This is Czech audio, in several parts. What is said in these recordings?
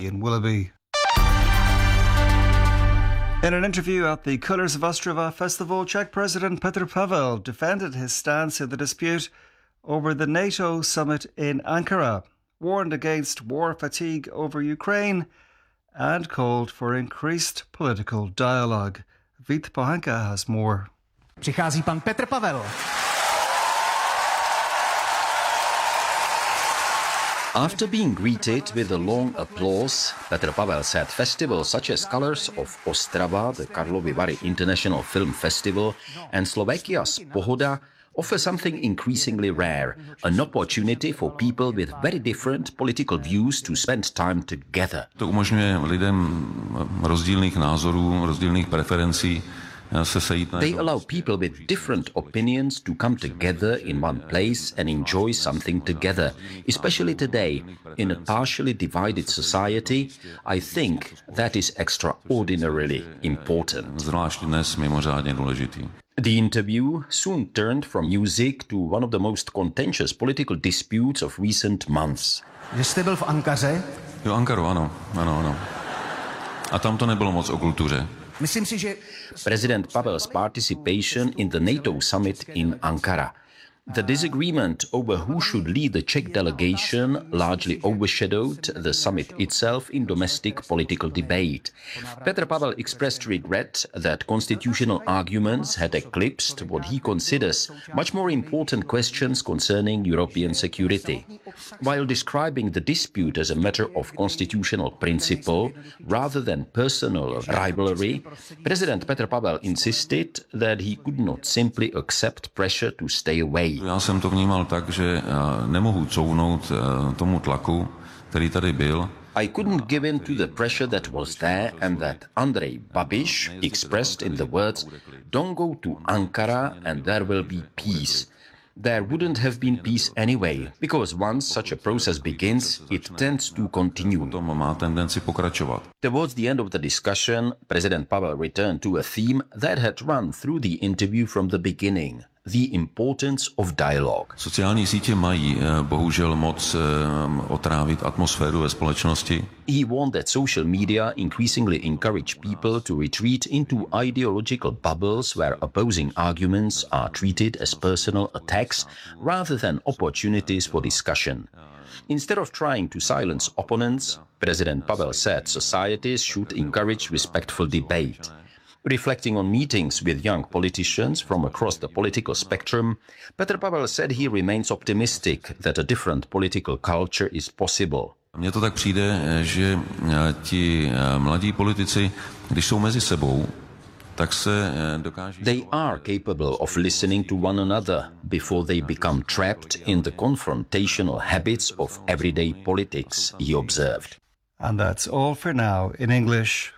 in Willoughby. In an interview at the Colours of Ostrava Festival, Czech President Petr Pavel defended his stance in the dispute over the NATO summit in Ankara, warned against war fatigue over Ukraine and called for increased political dialogue. Vít Pohanka has more. Přichází pan Petr Pavel. After being greeted with a long applause, Petr Pavel said festivals such as Colours of Ostrava, the Karlovy Vary International Film Festival, and Slovakia's Pohoda offer something increasingly rare, an opportunity for people with very different political views to spend time together. To umožňuje lidem rozdílných názorů, rozdílných preferencí se sejít. They allow people with different opinions to come together in one place and enjoy something together. Especially today, in a partially divided society, I think that is extraordinarily important. Zvlášť dnes mimořádně důležitý. The interview soon turned from music to one of the most contentious political disputes of recent months. Že jste byl v Ankaře? Jo, Ankaru, ano. A tam to nebylo moc o kultuře. Myslím si, že President Pavel's participation in the NATO summit in Ankara. The disagreement over who should lead the Czech delegation largely overshadowed the summit itself in domestic political debate. Petr Pavel expressed regret that constitutional arguments had eclipsed what he considers much more important questions concerning European security. While describing the dispute as a matter of constitutional principle rather than personal rivalry, President Petr Pavel insisted that he could not simply accept pressure to stay away. Já jsem to vnímal tak, že nemohu counout tomu tlaku, který tady byl. I couldn't give in to the pressure that was there and that Andrej Babiš expressed in the words, "Don't go to Ankara and there will be peace." There wouldn't have been peace anyway, because once such a process begins, it tends to continue. To má tendenci pokračovat. Towards the end of the discussion, President Pavel returned to a theme that had run through the interview from the beginning: the importance of dialogue. Sociální sítě mají bohužel moc otrávit atmosféru ve společnosti. He warned that social media increasingly encourage people to retreat into ideological bubbles where opposing arguments are treated as personal attacks rather than opportunities for discussion. Instead of trying to silence opponents, President Pavel said societies should encourage respectful debate. Reflecting on meetings with young politicians from across the political spectrum, Petr Pavel said he remains optimistic that a different political culture is possible. Mně to tak přijde, že ti mladí politici, když jsou mezi sebou, tak se dokáží... They are capable of listening to one another before they become trapped in the confrontational habits of everyday politics, he observed. And that's all for now in English.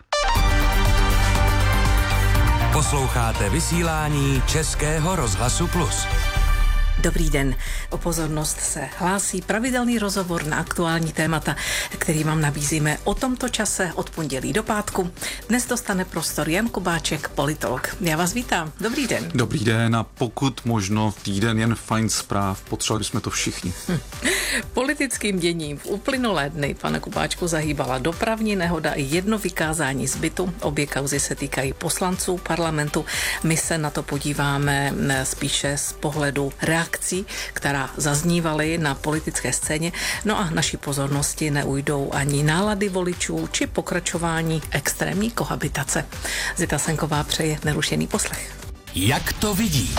Posloucháte vysílání Českého rozhlasu Plus. Dobrý den. O pozornost se hlásí pravidelný rozhovor na aktuální témata, který vám nabízíme o tomto čase od pondělí do pátku. Dnes dostane prostor Jan Kubáček, politolog. Já vás vítám. Dobrý den. Dobrý den a pokud možno týden jen fajn zpráv. Potřebovali bychom to všichni. Politickým děním v uplynulé dny, pane Kubáčku, zahýbala dopravní nehoda i jedno vykázání z bytu. Obě kauzy se týkají poslanců parlamentu. My se na to podíváme spíše z pohledu reakcí, která zaznívaly na politické scéně. No a naší pozornosti neujdou ani nálady voličů či pokračování extrémní kohabitace. Zita Senková přeje nerušený poslech. Jak to vidí?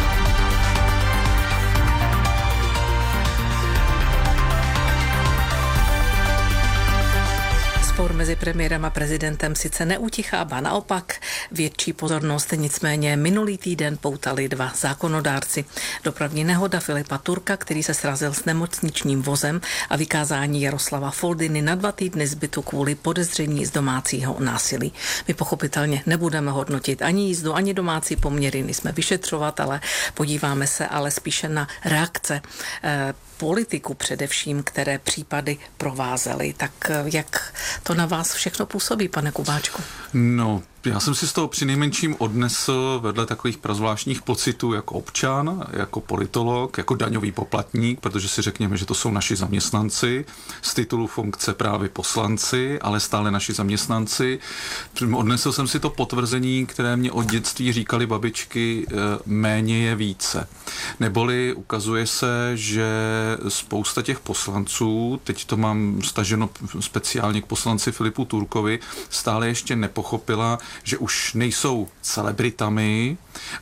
Spor mezi premiérem a prezidentem sice neutichá, ba naopak větší pozornost, nicméně minulý týden poutali dva zákonodárci. Dopravní nehoda Filipa Turka, který se srazil s nemocničním vozem, a vykázání Jaroslava Foldyny na 2 týdny z bytu kvůli podezření z domácího násilí. My pochopitelně nebudeme hodnotit ani jízdu, ani domácí poměry, nejsme vyšetřovat, ale podíváme se ale spíše na reakce politiků především, které případy provázely. Tak jak to na vás všechno působí, pane Kubáčku? No, Já jsem si z toho přinejmenším odnesl vedle takových prazvláštních pocitů jako občan, jako politolog, jako daňový poplatník, protože si řekněme, že to jsou naši zaměstnanci, z titulu funkce právě poslanci, ale stále naši zaměstnanci. Odnesl jsem si to potvrzení, které mě od dětství říkali babičky, méně je více. Neboli ukazuje se, že spousta těch poslanců, teď to mám staženo speciálně k poslanci Filipu Turkovi, stále ještě nepochopila, že už nejsou celebritami,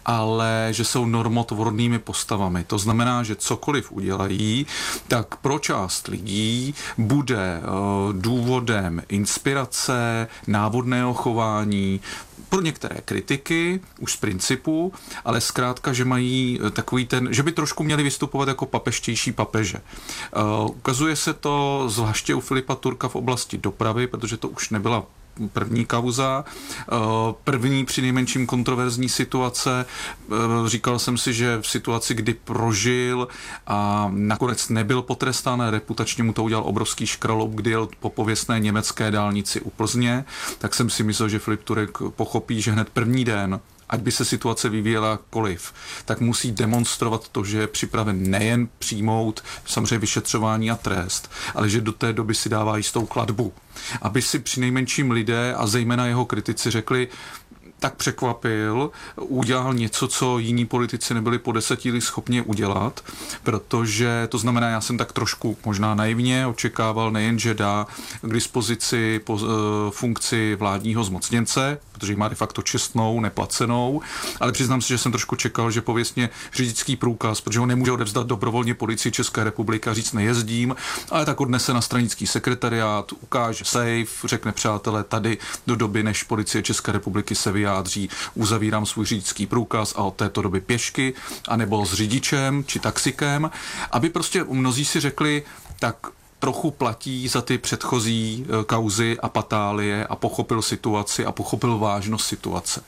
ale že jsou normotvornými postavami. To znamená, že cokoliv udělají, tak pro část lidí bude důvodem inspirace, návodného chování, pro některé kritiky, už z principu, ale zkrátka, že mají takový ten, že by trošku měli vystupovat jako papeštější papeže. Ukazuje se to zvláště u Filipa Turka v oblasti dopravy, protože to už nebyla první kauza, první přinejmenším kontroverzní situace. Říkal jsem si, že v situaci, kdy prožil a nakonec nebyl potrestán, reputačně mu to udělal obrovský škraloup, kdy jel po pověstné německé dálnici u Plzně, tak jsem si myslel, že Filip Turek pochopí, že hned první den, ať by se situace vyvíjela jakkoliv, tak musí demonstrovat to, že je připraven nejen přijmout samozřejmě vyšetřování a trest, ale že do té doby si dává jistou klatbu. Aby si přinejmenším lidé a zejména jeho kritici řekli, tak překvapil, udělal něco, co jiní politici nebyli po 10 letech schopni udělat, protože to znamená, já jsem tak trošku možná naivně očekával nejen, že dá k dispozici funkci vládního zmocněnce, protože ji má de facto čestnou, neplacenou, ale přiznám se, že jsem trošku čekal, že pověstně řidičský průkaz, protože ho nemůže odevzdat dobrovolně Policii České republiky a říct nejezdím, ale tak odnese na stranický sekretariát, ukáže safe, řekne přátelé, tady do doby, než Policie České republiky se vyjádří, uzavírám svůj řidičský průkaz a od této doby pěšky, anebo s řidičem či taxikem, aby prostě mnozí si řekli, tak trochu platí za ty předchozí kauzy a patálie a pochopil situaci a pochopil vážnost situace.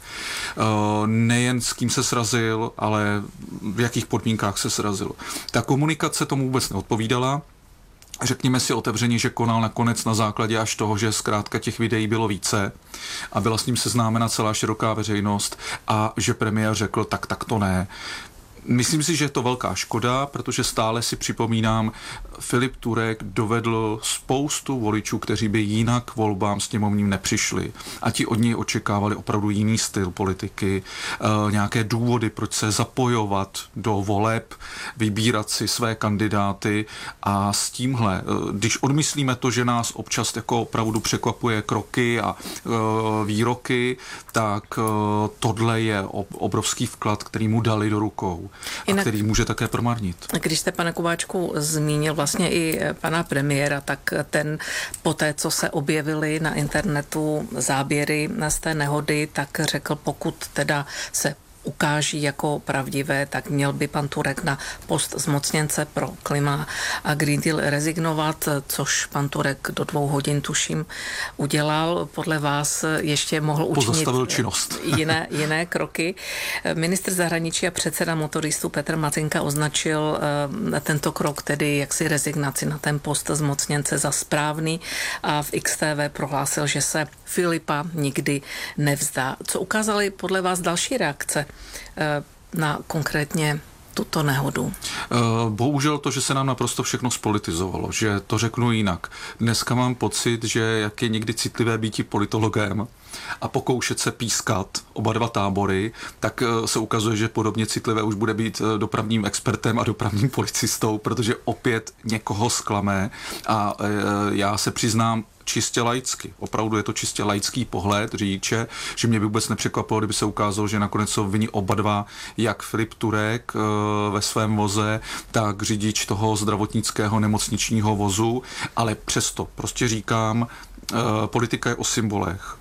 Nejen s kým se srazil, ale v jakých podmínkách se srazil. Ta komunikace tomu vůbec neodpovídala. Řekněme si otevřeně, že konal nakonec na základě až toho, že zkrátka těch videí bylo více a byla s ním seznámena celá široká veřejnost a že premiér řekl, tak to ne. Myslím si, že je to velká škoda, protože stále si připomínám, Filip Turek dovedl spoustu voličů, kteří by jinak volbám sněmovním nepřišli. A ti od něj očekávali opravdu jiný styl politiky, nějaké důvody, proč se zapojovat do voleb, vybírat si své kandidáty a s tímhle, když odmyslíme to, že nás občas jako opravdu překvapuje kroky a výroky, tak tohle je obrovský vklad, který mu dali do rukou. A který může také promarnit. Když jste, pane Kováčku, zmínil vlastně i pana premiéra, tak ten poté, co se objevily na internetu záběry z té nehody, tak řekl, pokud teda se ukáží jako pravdivé, tak měl by pan Turek na post zmocněnce pro klima a Green Deal rezignovat, což pan Turek do 2 hodin, tuším, udělal. Podle vás ještě mohl učinit jiné kroky. Ministr zahraničí a předseda motoristů Petr Matynka označil tento krok, tedy jaksi rezignaci na ten post zmocněnce, za správný a v XTV prohlásil, že se Filipa nikdy nevzdá. Co ukázaly podle vás další reakce na konkrétně tuto nehodu? Bohužel to, že se nám naprosto všechno spolitizovalo, že to řeknu jinak. Dneska mám pocit, že jak je někdy citlivé býti politologem a pokoušet se pískat oba dva tábory, tak se ukazuje, že podobně citlivé už bude být dopravním expertem a dopravním policistou, protože opět někoho zklame a já se přiznám, čistě laicky. Opravdu je to čistě laický pohled řidiče, že mě by vůbec nepřekvapilo, kdyby se ukázalo, že nakonec jsou vinni oba dva, jak Filip Turek ve svém voze, tak řidič toho zdravotnického nemocničního vozu, ale přesto prostě říkám, politika je o symbolech.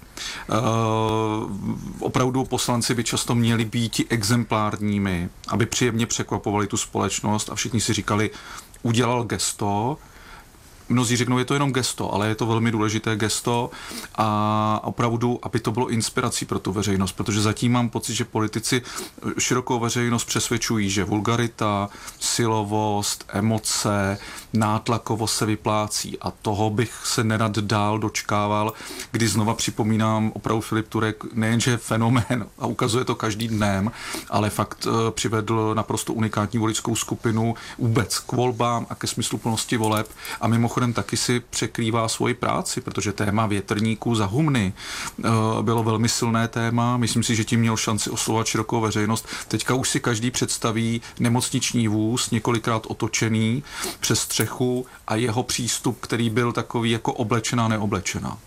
Opravdu poslanci by často měli být exemplárními, aby příjemně překvapovali tu společnost a všichni si říkali, udělal gesto, mnozí řeknou, je to jenom gesto, ale je to velmi důležité gesto a opravdu, aby to bylo inspirací pro tu veřejnost, protože zatím mám pocit, že politici širokou veřejnost přesvědčují, že vulgarita, silovost, emoce, nátlakovost se vyplácí a toho bych se nerad dál dočkával, kdy znova připomínám opravdu Filip Turek nejenže fenomén a ukazuje to každý dnem, ale fakt přivedl naprosto unikátní voličskou skupinu vůbec k volbám a ke smysluplnosti voleb a mimochodem taky si překrývá svoji práci, protože téma větrníků za humny bylo velmi silné téma. Myslím si, že tím měl šanci oslovovat širokou veřejnost. Teďka už si každý představí nemocniční vůz, několikrát otočený přes střechu a jeho přístup, který byl takový jako oblečená, neoblečená.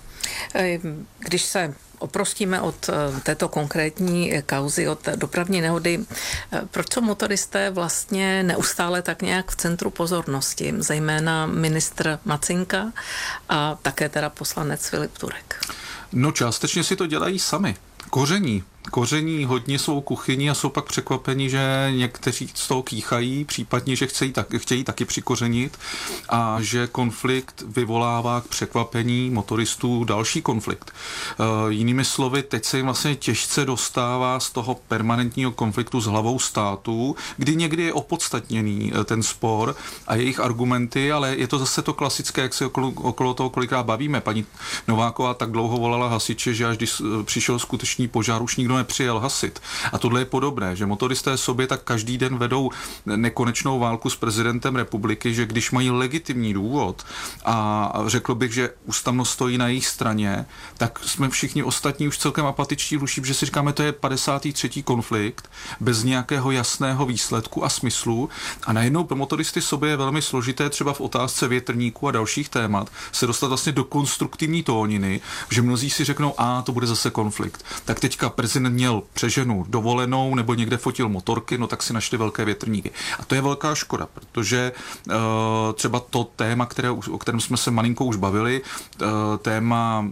Když se oprostíme od této konkrétní kauzy, od dopravní nehody, proč jsou motoristé vlastně neustále tak nějak v centru pozornosti, zejména ministr Macinka a také teda poslanec Filip Turek? No částečně si to dělají sami. Koření hodně svou kuchyni a jsou pak překvapeni, že někteří z toho kýchají, případně, že chtějí taky přikořenit a že konflikt vyvolává k překvapení motoristů další konflikt. Jinými slovy, teď se jim vlastně těžce dostává z toho permanentního konfliktu s hlavou státu, kdy někdy je opodstatněný ten spor a jejich argumenty, ale je to zase to klasické, jak se okolo toho kolikrát bavíme. Paní Nováková tak dlouho volala hasiče, že až když přišel skutečný požár, už nikdo nepřijel hasit. A tohle je podobné, že motoristé sobě tak každý den vedou nekonečnou válku s prezidentem republiky, že když mají legitimní důvod a řekl bych, že ústavnost stojí na jejich straně, tak jsme všichni ostatní už celkem apatičtí vluší, že si říkáme, to je 53. konflikt bez nějakého jasného výsledku a smyslu a najednou pro motoristy sobě je velmi složité třeba v otázce větrníků a dalších témat se dostat vlastně do konstruktivní tóniny, že mnozí si řeknou, to bude zase konflikt. Tak teďka prezident měl přeženu dovolenou nebo někde fotil motorky, no tak si našli velké větrníky. A to je velká škoda, protože třeba to téma, o kterém jsme se malinko už bavili, téma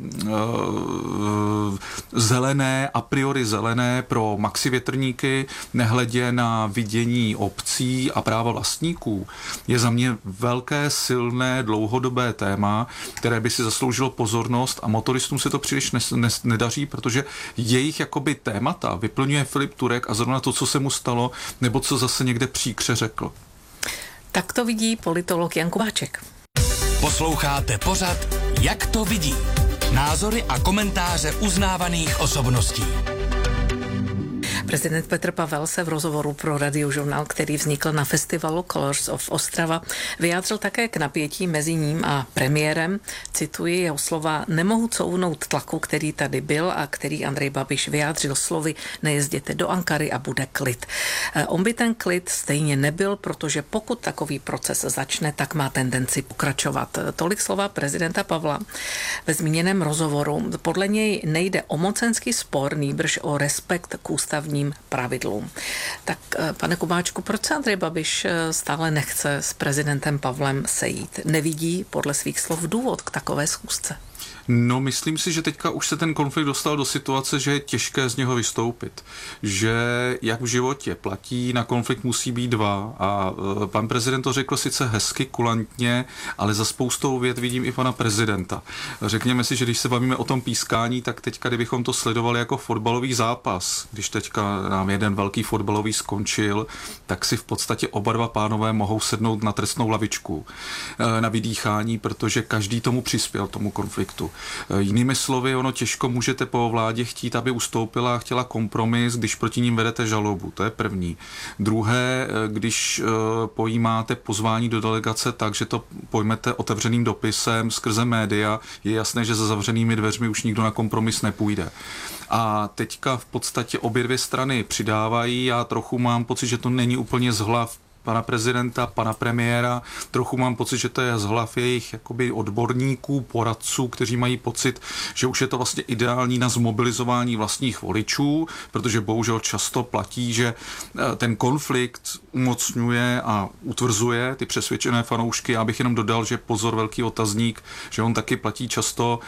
zelené, a priori zelené pro maxi větrníky, nehledě na vidění obcí a práva vlastníků, je za mě velké, silné, dlouhodobé téma, které by si zasloužilo pozornost a motoristům se to příliš nedaří, protože jejich jakoby témata vyplňuje Filip Turek a zrovna to, co se mu stalo, nebo co zase někde příkře řekl. Tak to vidí politolog Jan Kubáček. Posloucháte pořad Jak to vidí? Názory a komentáře uznávaných osobností. Prezident Petr Pavel se v rozhovoru pro Radiožurnál, který vznikl na festivalu Colors of Ostrava, vyjádřil také k napětí mezi ním a premiérem. Cituji jeho slova: nemohu couvnout tlaku, který tady byl a který Andrej Babiš vyjádřil slovy nejezděte do Ankary a bude klid. On by ten klid stejně nebyl, protože pokud takový proces začne, tak má tendenci pokračovat. Tolik slova prezidenta Pavla ve zmíněném rozhovoru. Podle něj nejde o mocenský spor, nýbrž o respekt k ústavní pravidlům. Tak, pane Kubáčku, proč se Andrej Babiš stále nechce s prezidentem Pavlem sejít? Nevidí podle svých slov důvod k takové schůzce? No, myslím si, že teďka už se ten konflikt dostal do situace, že je těžké z něho vystoupit. Že jak v životě platí, na konflikt musí být dva. A pan prezident to řekl sice hezky, kulantně, ale za spoustou vět vidím i pana prezidenta. Řekněme si, že když se bavíme o tom pískání, tak teďka, kdybychom to sledovali jako fotbalový zápas, když teďka nám jeden velký fotbalový skončil, tak si v podstatě oba dva pánové mohou sednout na trestnou lavičku na vydýchání, protože každý tomu přispěl, tomu konfliktu. Jinými slovy, ono těžko můžete po vládě chtít, aby ustoupila a chtěla kompromis, když proti ním vedete žalobu. To je první. Druhé, když pojímáte pozvání do delegace tak, že to pojmete otevřeným dopisem skrze média, je jasné, že za zavřenými dveřmi už nikdo na kompromis nepůjde. A teďka v podstatě obě dvě strany přidávají. Já trochu mám pocit, že to není úplně z hlav pana prezidenta, pana premiéra. Trochu mám pocit, že to je z hlav jejich jakoby odborníků, poradců, kteří mají pocit, že už je to vlastně ideální na zmobilizování vlastních voličů, protože bohužel často platí, že ten konflikt umocňuje a utvrzuje ty přesvědčené fanoušky. Já bych jenom dodal, že pozor, velký otazník, že on taky platí často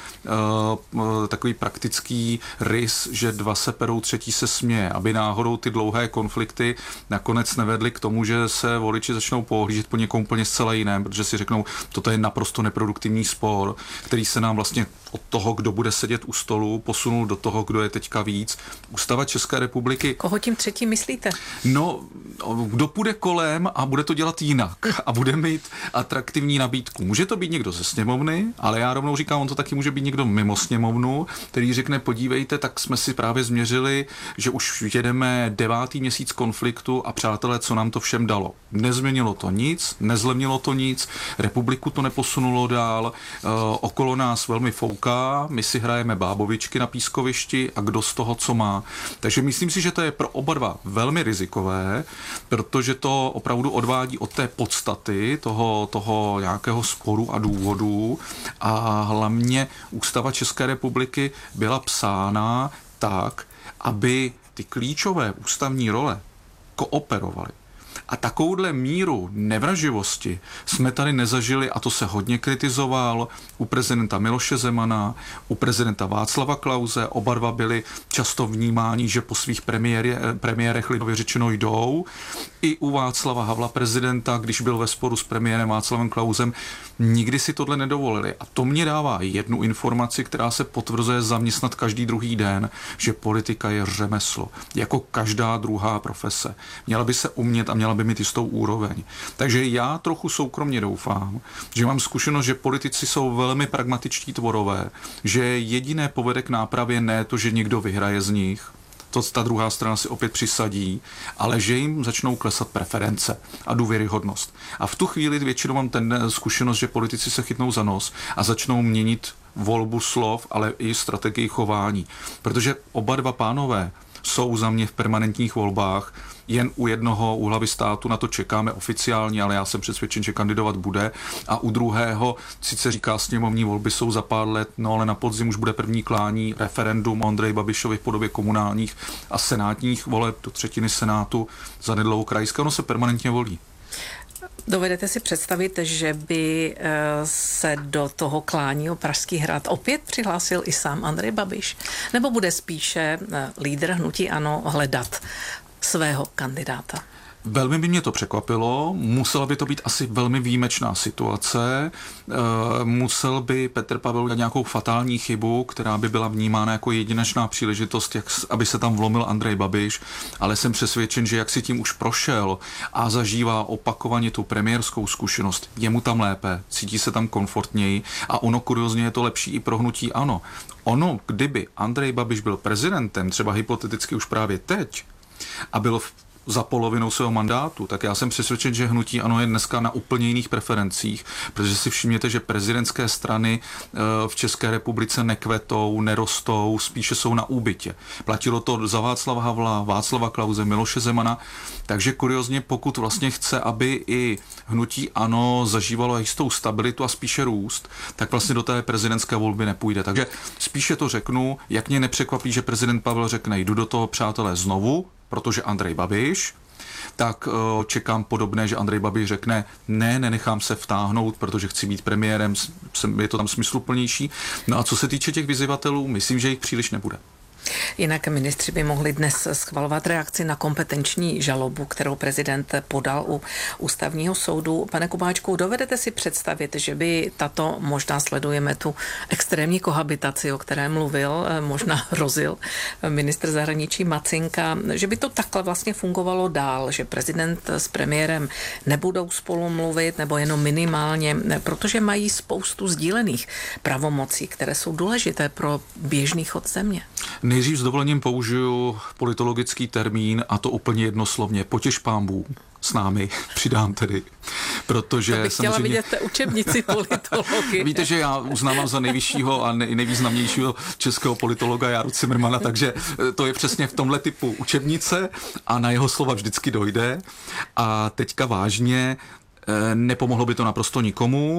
takový praktický rys, že dva se perou, třetí se směje, aby náhodou ty dlouhé konflikty nakonec nevedly k tomu, že se se voliči začnou pohlížet po někom úplně zcela jiném, protože si řeknou, toto je naprosto neproduktivní spor, který se nám vlastně od toho, kdo bude sedět u stolu, posunul do toho, kdo je teďka víc. Ústava České republiky... Koho tím třetím myslíte? No, kdo půjde kolem a bude to dělat jinak a bude mít atraktivní nabídku. Může to být někdo ze sněmovny, ale já rovnou říkám, on to taky může být někdo mimo sněmovnu, který řekne, podívejte, tak jsme si právě změřili, že už jedeme 9. měsíc konfliktu a přátelé, co nám to všem dalo. Nezměnilo to nic, nezlevnilo to nic, republiku to neposunulo dál, okolo nás velmi fouká, my si hrajeme bábovičky na pískovišti a kdo z toho co má. Takže myslím si, že to je pro oba dva velmi rizikové, protože to opravdu odvádí od té podstaty toho nějakého sporu a důvodu a hlavně Ústava České republiky byla psána tak, aby ty klíčové ústavní role kooperovaly. A takovouhle míru nevraživosti jsme tady nezažili, a to se hodně kritizoval u prezidenta Miloše Zemana, u prezidenta Václava Klause. Oba dva byli často vnímáni, že po svých premiérech lidově řečeno jdou. I u Václava Havla prezidenta, když byl ve sporu s premiérem Václavem Klausem, nikdy si tohle nedovolili. A to mě dává jednu informaci, která se potvrzuje zaměstnat každý druhý den, že politika je řemeslo, jako každá druhá profese. Měla by se umět a měla by mít jistou úroveň. Takže já trochu soukromně doufám, že mám zkušenost, že politici jsou velmi pragmatičtí tvorové, že jediné povede k nápravě ne to, že někdo vyhraje z nich, to ta druhá strana si opět přisadí, ale že jim začnou klesat preference a důvěryhodnost. A v tu chvíli většinou mám ten zkušenost, že politici se chytnou za nos a začnou měnit volbu slov, ale i strategii chování. Protože oba dva pánové jsou za mě v permanentních volbách, jen u jednoho, u hlavy státu, na to čekáme oficiálně, ale já jsem přesvědčen, že kandidovat bude. A u druhého, sice říká sněmovní volby jsou za pár let, no ale na podzim už bude první klání referendum o Andreji Babišovi v podobě komunálních a senátních voleb do 1/3 Senátu, zanedlouho krajské, ono se permanentně volí. Dovedete si představit, že by se do toho klání o Pražský hrad opět přihlásil i sám Andrej Babiš? Nebo bude spíše lídr hnutí ANO hledat svého kandidáta? Velmi by mě to překvapilo, musela by to být asi velmi výjimečná situace, musel by Petr Pavel udělat nějakou fatální chybu, která by byla vnímána jako jedinečná příležitost, aby se tam vlomil Andrej Babiš, ale jsem přesvědčen, že jak si tím už prošel a zažívá opakovaně tu premiérskou zkušenost, je mu tam lépe, cítí se tam komfortněji a ono kuriozně je to lepší i pro hnutí ANO. Ono, kdyby Andrej Babiš byl prezidentem, třeba hypoteticky už právě teď, a byl za polovinou svého mandátu, tak já jsem přesvědčen, že hnutí ANO je dneska na úplně jiných preferencích, protože si všimněte, že prezidentské strany v České republice nekvetou, nerostou, spíše jsou na úbytě. Platilo to za Václava Havla, Václava Klause, Miloše Zemana, takže kuriozně, pokud vlastně chce, aby i hnutí ANO zažívalo jistou stabilitu a spíše růst, tak vlastně do té prezidentské volby nepůjde. Takže spíše to řeknu, jak mě nepřekvapí, že prezident Pavel řekne, jdu do toho, přátelé, znovu, protože Andrej Babiš, tak čekám podobné, že Andrej Babiš řekne, nenechám se vtáhnout, protože chci být premiérem, je to tam smysluplnější. No a co se týče těch vyzývatelů, myslím, že jich příliš nebude. Jinak ministři by mohli dnes schvalovat reakci na kompetenční žalobu, kterou prezident podal u ústavního soudu. Pane Kubáčku, dovedete si představit, že by tato, možná sledujeme tu extrémní kohabitaci, o které mluvil, možná hrozil ministr zahraničí Macinka, že by to takhle vlastně fungovalo dál, že prezident s premiérem nebudou spolu mluvit, nebo jenom minimálně, protože mají spoustu sdílených pravomocí, které jsou důležité pro běžný chod země. Nejdřív s dovolením použiju politologický termín a to úplně jednoslovně. Potěš pánbů s námi, přidám tedy, protože to bych chtěla vidět té učebnici politologie. Víte, že já uznávám za nejvyššího a nejvýznamnějšího českého politologa Járu Cimrmana, takže to je přesně v tomhle typu učebnice a na jeho slova vždycky dojde. A teďka vážně, nepomohlo by to naprosto nikomu.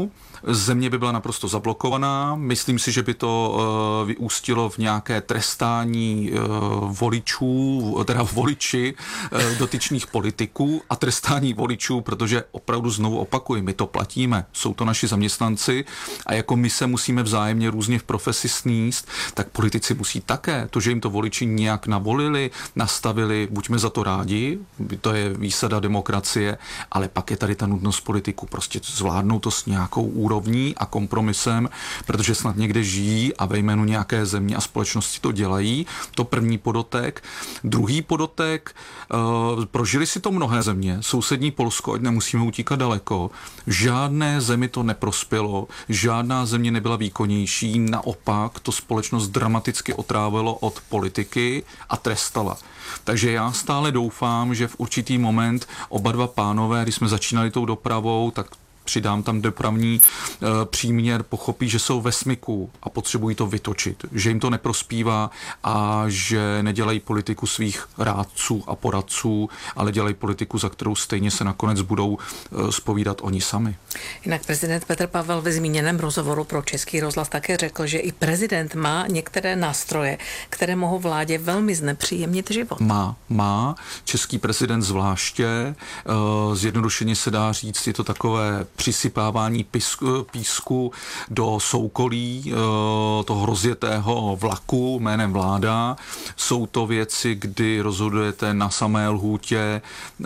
země by byla naprosto zablokovaná. Myslím si, že by to vyústilo v nějaké trestání voliči dotyčných politiků a trestání voličů, protože opravdu znovu opakuji, my to platíme, jsou to naši zaměstnanci a jako my se musíme vzájemně různě v profesi sníst, tak politici musí také. To, že jim to voliči nějak navolili, nastavili, buďme za to rádi, to je výsada demokracie, ale pak je tady ta nutnost politiků prostě zvládnout to s nějakou úrovní a kompromisem, protože snad někde žijí a ve jménu nějaké země a společnosti to dělají. To první podotek. Druhý podotek, prožili si to mnohé země, sousední Polsko, ať nemusíme utíkat daleko, žádné zemi to neprospělo, žádná země nebyla výkonnější, naopak to společnost dramaticky otrávilo od politiky a trestala. Takže já stále doufám, že v určitý moment oba dva pánové, když jsme začínali tou dopravou, tak přidám tam dopravní příměr, pochopí, že jsou ve smyku a potřebují to vytočit, že jim to neprospívá a že nedělají politiku svých rádců a poradců, ale dělají politiku, za kterou stejně se nakonec budou zpovídat oni sami. Jinak prezident Petr Pavel ve zmíněném rozhovoru pro Český rozhlas také řekl, že i prezident má některé nástroje, které mohou vládě velmi znepříjemnit život. Má. Český prezident zvláště. Zjednodušeně se dá říct, je to takové přisypávání písku do soukolí toho rozjetého vlaku jménem vláda. Jsou to věci, kdy rozhodujete na samé lhůtě,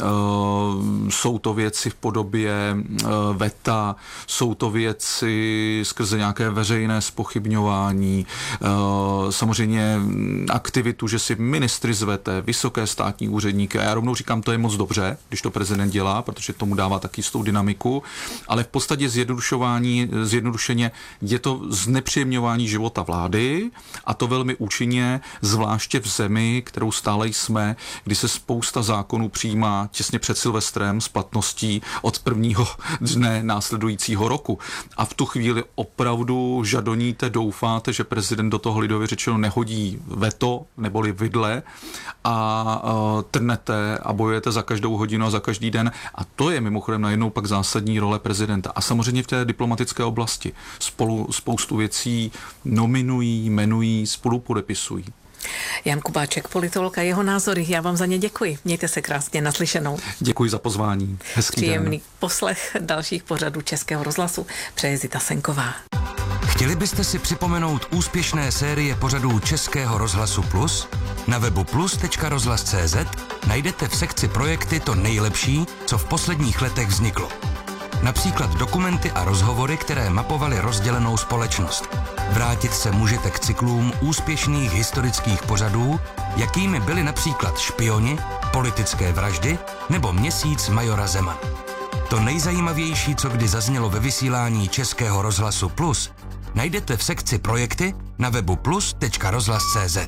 jsou to věci v podobě veta, jsou to věci skrze nějaké veřejné zpochybňování, samozřejmě aktivitu, že si ministry zvete, vysoké státní úředníky. A já rovnou říkám, to je moc dobře, když to prezident dělá, protože tomu dává taky jistou dynamiku, ale v podstatě zjednodušeně je to znepříjemňování života vlády a to velmi účinně, zvláště v zemi, kterou stále jsme, kdy se spousta zákonů přijímá těsně před Silvestrem s platností od prvního dne následujícího roku. A v tu chvíli opravdu žadoníte, doufáte, že prezident do toho lidově řečeno nehodí veto neboli vidle a trnete a bojujete za každou hodinu a za každý den. A to je mimochodem najednou pak zásadní role prezidenta. A samozřejmě v té diplomatické oblasti spoustu věcí nominují, jmenují, spolupodepisují. Jan Kubáček, politolog, a jeho názory. Já vám za ně děkuji. Mějte se krásně, naslyšenou. Děkuji za pozvání. Hezký Příjemný den. poslech dalších pořadů Českého rozhlasu přeje Zita Senková. Chtěli byste si připomenout úspěšné série pořadů Českého rozhlasu Plus? Na webu plus.rozhlas.cz najdete v sekci projekty to nejlepší, co v posledních letech vzniklo. Například dokumenty a rozhovory, které mapovaly rozdělenou společnost. Vrátit se můžete k cyklům úspěšných historických pořadů, jakými byly například Špioni, Politické vraždy nebo Měsíc majora Zeman. To nejzajímavější, co kdy zaznělo ve vysílání Českého rozhlasu Plus, najdete v sekci projekty na webu plus.rozhlas.cz.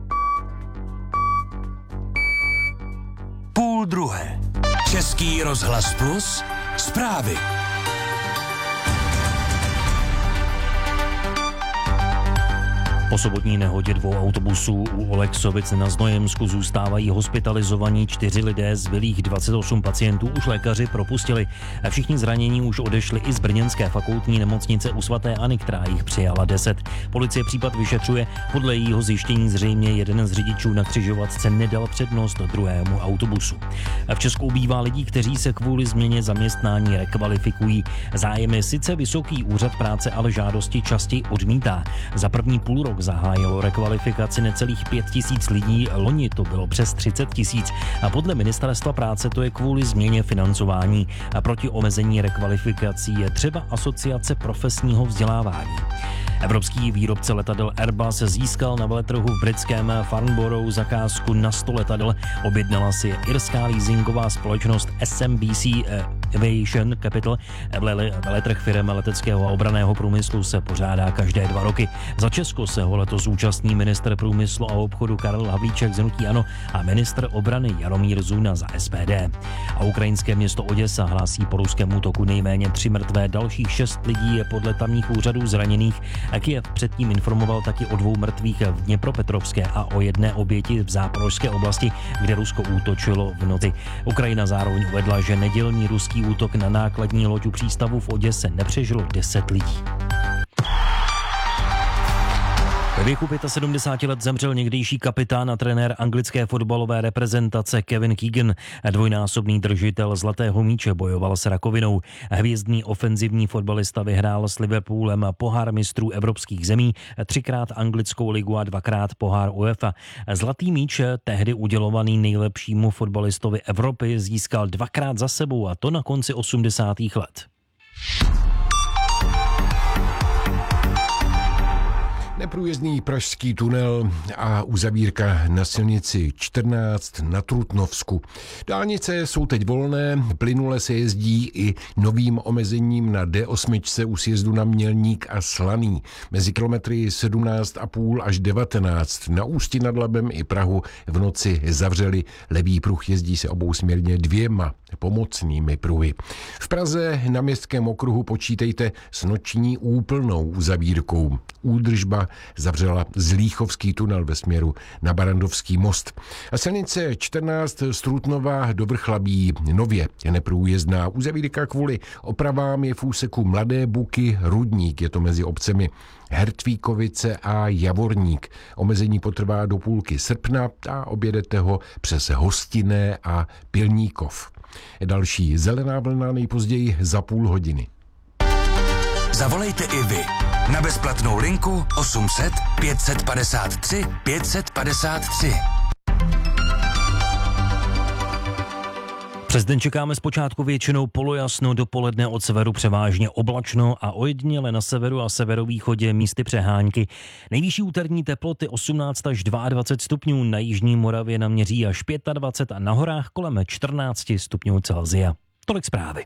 12:30. Český rozhlas Plus. Zprávy. Po sobotní nehodě 2 autobusů u Oleksovic na Znojemsku zůstávají hospitalizovaní 4 lidé, zbylých 28 pacientů už lékaři propustili. A všichni zranění už odešli i z brněnské fakultní nemocnice u svaté Anny, která jich přijala 10. Policie případ vyšetřuje. Podle jejího zjištění zřejmě jeden z řidičů na křižovatce nedal přednost druhému autobusu. A v Česku ubývá lidí, kteří se kvůli změně zaměstnání rekvalifikují. Zájem je sice vysoký, úřad práce ale žádosti častěji odmítá. Za první půlrok zahájilo rekvalifikaci necelých 5 000 lidí, loni to bylo přes 30 000 a podle ministerstva práce to je kvůli změně financování. A proti omezení rekvalifikací je třeba asociace profesního vzdělávání. Evropský výrobce letadel Airbus získal na veletrhu v britském Farnborough zakázku na 100 letadel. Objednala si irská leasingová společnost SMBC Aviation Capital. Veletrh firem leteckého a obranného průmyslu se pořádá každé 2 roky. Za Česko se ho letos zúčastní ministr průmyslu a obchodu Karel Havlíček z hnutí ANO a ministr obrany Jaromír Zuna za SPD. A ukrajinské město Oděsa hlásí po ruském útoku nejméně 3 mrtvé, dalších 6 lidí je podle tamních úřadů zraněných. Kyjev předtím informoval taky o 2 mrtvých v Dněpropetrovské a o 1 oběti v záporožské oblasti, kde Rusko útočilo v noci. Ukrajina zároveň uvedla, že nedělní ruský teroristický útok na nákladní loď u přístavu v Oděse nepřežilo 10 lidí. Ve věku 75 let zemřel někdejší kapitán a trenér anglické fotbalové reprezentace Kevin Keegan. Dvojnásobný držitel zlatého míče bojoval s rakovinou. Hvězdný ofenzivní fotbalista vyhrál s Liverpoolem pohár mistrů evropských zemí, 3krát anglickou ligu a 2krát pohár UEFA. Zlatý míč, tehdy udělovaný nejlepšímu fotbalistovi Evropy, získal 2krát za sebou, a to na konci 80. let. Neprůjezdný pražský tunel a uzavírka na silnici 14 na Trutnovsku. Dálnice jsou teď volné, plynule se jezdí i novým omezením na D8 u sjezdu na Mělník a Slaný. Mezi kilometry 17,5 až 19 na Ústí nad Labem i Prahu v noci zavřeli. Levý pruh, jezdí se obousměrně 2 pomocnými pruhy. V Praze na Městském okruhu počítejte s noční úplnou uzavírkou. Údržba zavřela Zlíchovský tunel ve směru na Barandovský most. A silnice 14 z Trutnova do Vrchlabí nově je neprůjezdná. Uzavírka kvůli opravám je v úseku Mladé Buky Rudník, je to mezi obcemi Hertvíkovice a Javorník. Omezení potrvá do půlky srpna a objedete ho přes Hostinné a Pilníkov. Další zelená vlna nejpozději za půl hodiny. Zavolejte i vy na bezplatnou linku 800 553 553. Přes den čekáme zpočátku většinou polojasno, dopoledne od severu převážně oblačno a ojediněle na severu a severovýchodě místy přehánky. Nejvyšší úterní teploty 18 až 22 stupňů, na jižní Moravě naměří až 25 a na horách kolem 14 stupňů Celsia. Tolik zprávy.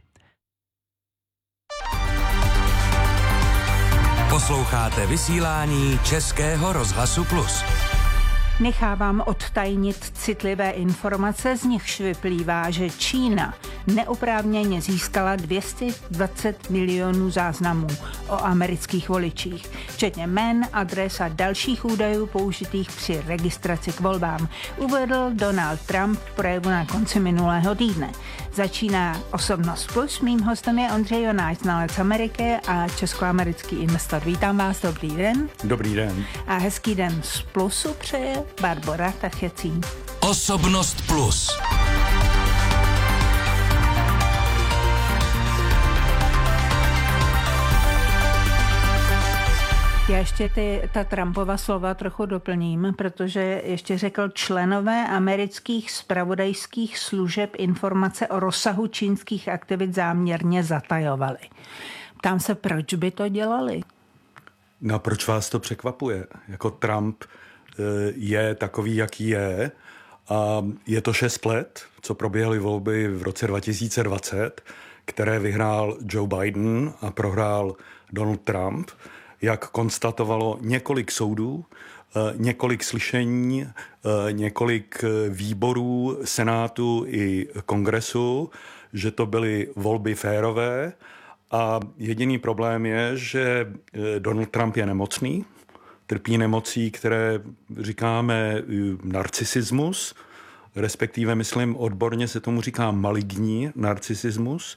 Posloucháte vysílání Českého rozhlasu Plus. Nechávám odtajnit citlivé informace, z nichž vyplývá, že Čína neoprávněně získala 220 milionů záznamů o amerických voličích, včetně jmen, adres a dalších údajů použitých při registraci k volbám, uvedl Donald Trump v projevu na konci minulého týdne. Začíná Osobnost Plus, mým hostem je Ondřej Jonáš, znalec Ameriky a českoamerický investor. Vítám vás, dobrý den. Dobrý den. A hezký den z Plusu přeje Barbora Tachecí. Osobnost Plus. Já ještě ta Trumpova slova trochu doplním, protože ještě řekl, členové amerických zpravodajských služeb informace o rozsahu čínských aktivit záměrně zatajovali. Ptám se, proč by to dělali? No, proč vás to překvapuje? Jako Trump je takový, jaký je, a je to 6 let, co proběhly volby v roce 2020, které vyhrál Joe Biden a prohrál Donald Trump. Jak konstatovalo několik soudů, několik slyšení, několik výborů Senátu i Kongresu, že to byly volby férové, a jediný problém je, že Donald Trump je nemocný, trpí nemocí, které říkáme narcisismus, respektive, myslím, odborně se tomu říká maligní narcisismus.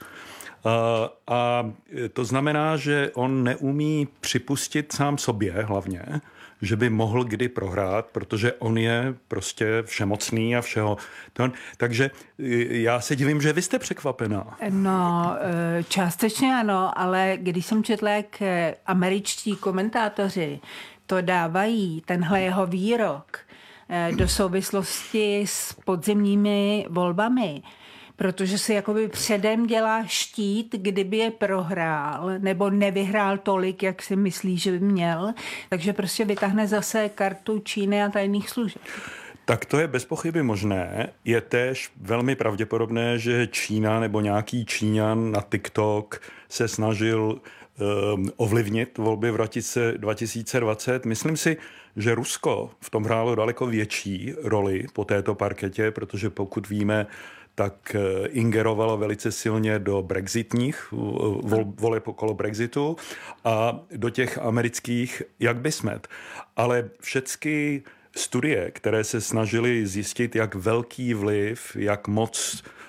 A to znamená, že on neumí připustit sám sobě hlavně, že by mohl kdy prohrát, protože on je prostě všemocný a všeho. Takže já se divím, že vy jste překvapená. No, částečně ano, ale když jsem četla, jak američtí komentátoři to dávají, tenhle jeho výrok, do souvislosti s podzimními volbami, protože si jakoby předem dělá štít, kdyby je prohrál nebo nevyhrál tolik, jak si myslí, že by měl, takže prostě vytáhne zase kartu Číny a tajných služeb. Tak to je bez pochyby možné. Je též velmi pravděpodobné, že Čína nebo nějaký Číňan na TikTok se snažil ovlivnit volby v 2020. Myslím si, že Rusko v tom hrálo daleko větší roli po této parketě, protože pokud víme, tak ingerovalo velice silně do brexitních voleb okolo Brexitu a do těch amerických jak by smet. Ale všechny studie, které se snažily zjistit, jak velký vliv, jak moc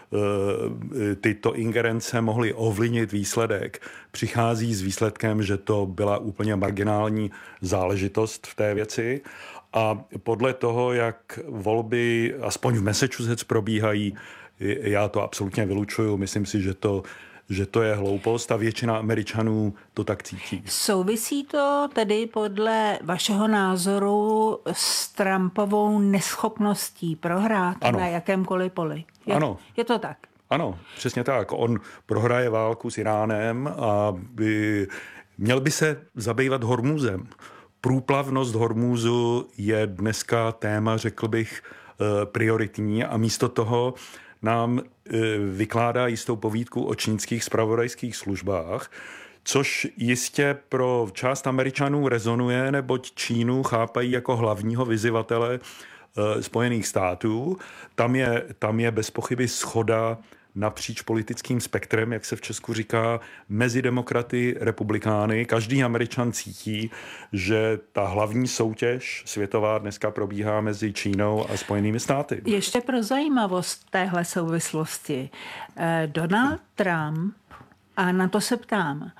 tyto ingerence mohly ovlivnit výsledek, přichází s výsledkem, že to byla úplně marginální záležitost v té věci. A podle toho, jak volby, aspoň v Massachusetts, probíhají, já to absolutně vylučuju. Myslím si, že to je hloupost a většina Američanů to tak cítí. Souvisí to tedy podle vašeho názoru s Trumpovou neschopností prohrát na jakémkoliv poli? Ano. Je to tak? Ano, přesně tak. On prohraje válku s Iránem a měl by se zabývat Hormuzem. Průplavnost Hormuzu je dneska téma, řekl bych, prioritní a místo toho nám vykládá jistou povídku o čínských zpravodajských službách, což jistě pro část Američanů rezonuje, neboť Čínu chápají jako hlavního vyzývatele Spojených států. Tam je bez pochyby shoda napříč politickým spektrem, jak se v Česku říká, mezi demokraty, republikány. Každý Američan cítí, že ta hlavní soutěž světová dneska probíhá mezi Čínou a Spojenými státy. Ještě pro zajímavost téhle souvislosti. Donald Trump, a na to se ptám,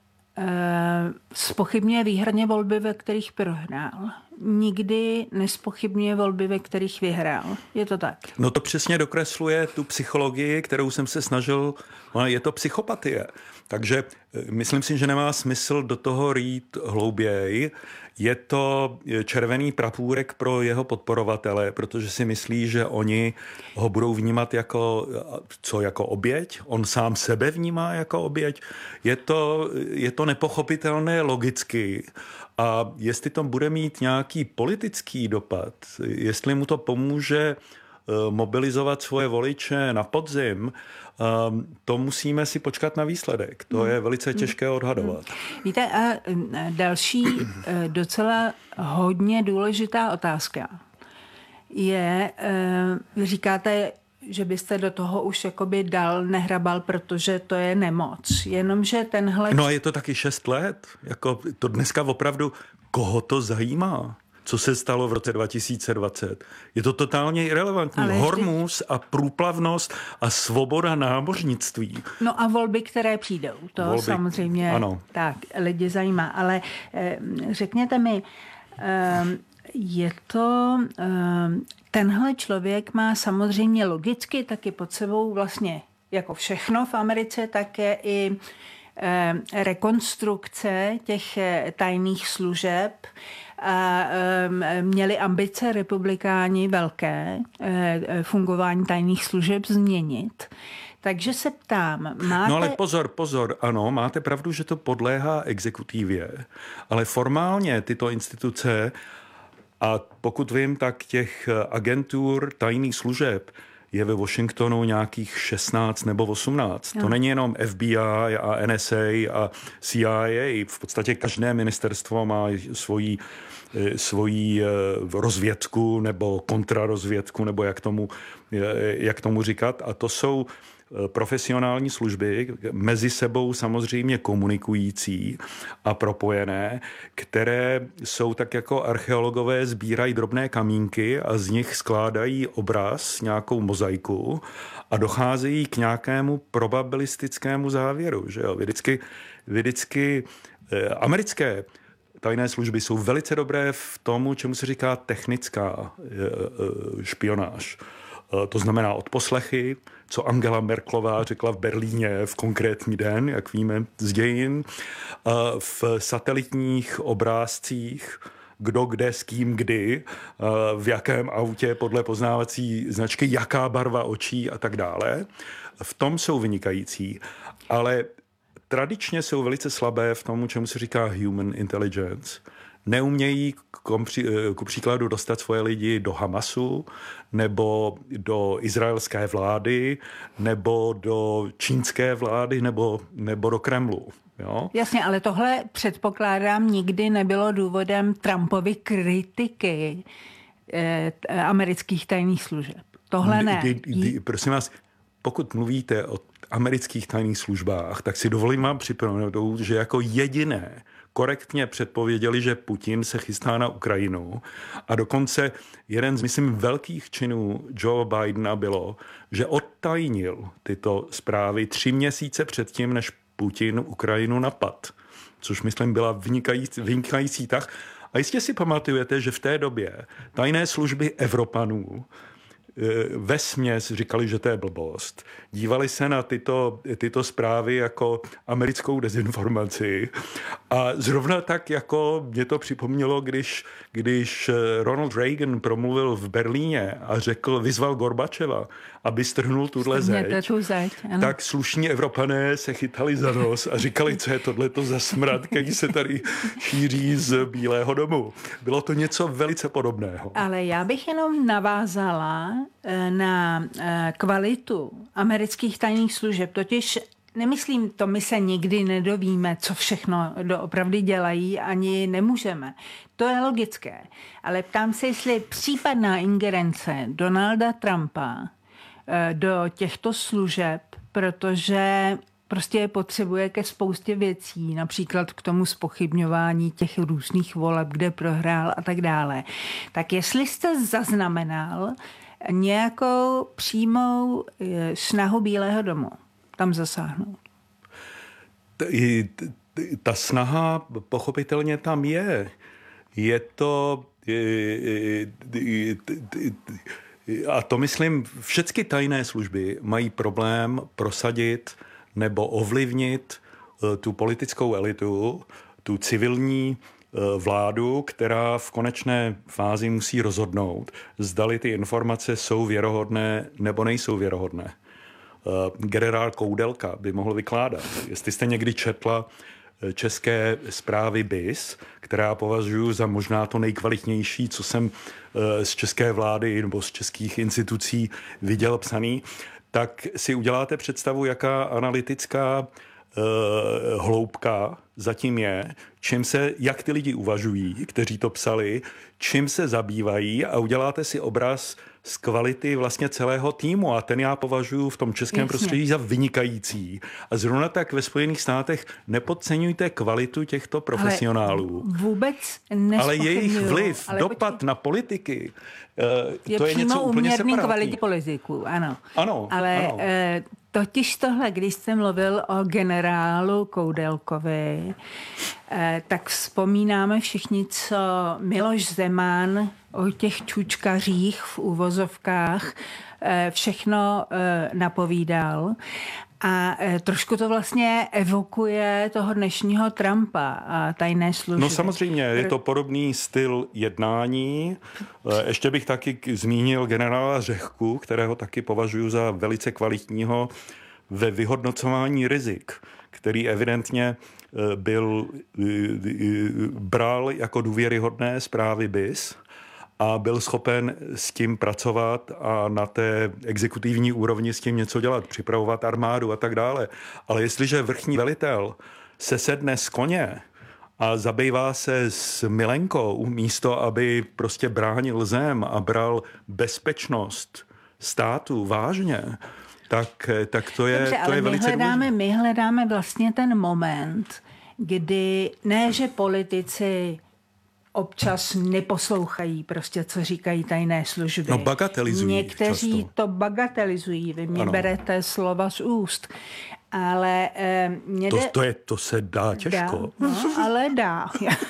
zpochybňuje výhradně volby, ve kterých prohrál. Nikdy nespochybňuje volby, ve kterých vyhrál. Je to tak? No to přesně dokresluje tu psychologii, kterou jsem se snažil, je to psychopatie. Takže myslím si, že nemá smysl do toho rýt hlouběji. Je to červený prapůrek pro jeho podporovatele, protože si myslí, že oni ho budou vnímat jako oběť. On sám sebe vnímá jako oběť. Je to nepochopitelné logicky. A jestli to bude mít nějaký politický dopad, jestli mu to pomůže mobilizovat svoje voliče na podzim, to musíme si počkat na výsledek. To je velice těžké odhadovat. Víte, a další docela hodně důležitá otázka je, říkáte, že byste do toho už jakoby nehrabal, protože to je nemoc. Jenomže tenhle... No a je to taky 6 let. Jako to dneska opravdu, koho to zajímá? Co se stalo v roce 2020? Je to totálně irelevantní. Hormuz a průplavnost a svoboda námořnictví. No a volby, které přijdou. To samozřejmě tak lidi zajímá. Ale řekněte mi, je to... Tenhle člověk má samozřejmě logicky taky pod sebou vlastně jako všechno v Americe, také i rekonstrukce těch tajných služeb. A měli ambice republikáni velké fungování tajných služeb změnit. Takže se ptám, máte... No ale pozor, ano, máte pravdu, že to podléhá exekutivě, ale formálně tyto instituce, a pokud vím, tak těch agentur tajných služeb je ve Washingtonu nějakých 16 nebo 18. To není jenom FBI a NSA a CIA. V podstatě každé ministerstvo má svoji rozvědku nebo kontrarozvědku, nebo jak tomu říkat. A to jsou profesionální služby, mezi sebou samozřejmě komunikující a propojené, které jsou tak jako archeologové, sbírají drobné kamínky a z nich skládají obraz, nějakou mozaiku a docházejí k nějakému probabilistickému závěru. Že jo? Vždycky americké tajné služby jsou velice dobré v tomu, čemu se říká technická špionáž. To znamená odposlechy, co Angela Merkelová řekla v Berlíně v konkrétní den, jak víme z dějin, v satelitních obrázcích, kdo kde s kým kdy, v jakém autě podle poznávací značky, jaká barva očí a tak dále. V tom jsou vynikající, ale tradičně jsou velice slabé v tomu, čemu se říká human intelligence. Neumějí ku příkladu dostat svoje lidi do Hamasu, nebo do izraelské vlády, nebo do čínské vlády, nebo do Kremlu. Jo? Jasně, ale tohle předpokládám nikdy nebylo důvodem Trumpovy kritiky amerických tajných služeb. Tohle ne. Prosím vás, pokud mluvíte o amerických tajných službách, tak si dovolím vám připomenout, že jako jediné korektně předpověděli, že Putin se chystá na Ukrajinu. A dokonce jeden z, myslím, velkých činů Joe Bidena bylo, že odtajnil tyto zprávy 3 měsíce předtím, než Putin Ukrajinu napad. Což, myslím, byla vynikající tah. A jistě si pamatujete, že v té době tajné služby Evropanů vesměs říkali, že to je blbost. Dívali se na tyto zprávy jako americkou dezinformaci. A zrovna tak, jako mě to připomnělo, když Ronald Reagan promluvil v Berlíně a vyzval Gorbačeva, aby strhnul tuhle zeď, tak slušní Evropané se chytali za nos a říkali, co je tohleto za smrad, který se tady šíří z Bílého domu. Bylo to něco velice podobného. Ale já bych jenom navázala na kvalitu amerických tajných služeb, totiž nemyslím to, my se nikdy nedovíme, co všechno doopravdy dělají, ani nemůžeme. To je logické. Ale ptám se, jestli případná ingerence Donalda Trumpa do těchto služeb, protože prostě je potřebuje ke spoustě věcí, například k tomu zpochybňování těch různých voleb, kde prohrál a tak dále. Tak jestli jste zaznamenal nějakou přímou snahu Bílého domu tam zasáhnout? Ta snaha pochopitelně tam je. Je to... A to myslím, všechny tajné služby mají problém prosadit nebo ovlivnit tu politickou elitu, tu civilní vládu, která v konečné fázi musí rozhodnout, zdali ty informace jsou věrohodné nebo nejsou věrohodné. Generál Koudelka by mohl vykládat. Jestli jste někdy četla české zprávy BIS, která považuji za možná to nejkvalitnější, co jsem z české vlády nebo z českých institucí viděl psaný, tak si uděláte představu, jaká analytická hloubka zatím je, jak ty lidi uvažují, kteří to psali, čím se zabývají a uděláte si obraz z kvality vlastně celého týmu a ten já považuji v tom českém prostředí za vynikající. A zrovna tak ve Spojených státech nepodceňujte kvalitu těchto profesionálů. Ale vůbec nespochybňuju. Ale jejich vliv, dopad na politiky, to je něco úplně uměrný separátní. Kvalitě politiků, ano. Ano, ale ano. Totiž tohle, když jste mluvil o generálu Koudelkovi, tak vzpomínáme všichni, co Miloš Zeman o těch čučkařích v uvozovkách všechno napovídal. A trošku to vlastně evokuje toho dnešního Trumpa a tajné služby. No samozřejmě, je to podobný styl jednání. Ještě bych taky zmínil generála Řehku, kterého taky považuji za velice kvalitního ve vyhodnocování rizik, který evidentně bral jako důvěryhodné zprávy BIS a byl schopen s tím pracovat a na té exekutivní úrovni s tím něco dělat, připravovat armádu a tak dále. Ale jestliže vrchní velitel se sedne z koně a zabývá se s milenkou místo, aby prostě bránil zem a bral bezpečnost státu vážně, tak to je, dobře, to je velice důležité. My hledáme vlastně ten moment, kdy ne, že politici občas neposlouchají prostě, co říkají tajné služby. No bagatelizují. Někteří často. To bagatelizují, vy mě berete slova z úst. Ale to se dá těžko. Dá, no, ale dá.